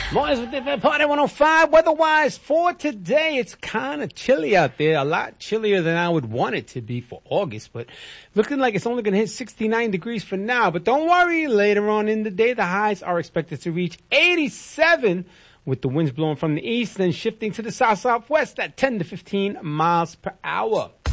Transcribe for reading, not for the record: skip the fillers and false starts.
Mornings with the Party 105. Weather-wise for today, it's kind of chilly out there. A lot chillier than I would want it to be for August, but looking like it's only going to hit 69 degrees for now. But don't worry, later on in the day, the highs are expected to reach 87 with the winds blowing from the east, then shifting to the south-southwest at 10 to 15 miles per hour.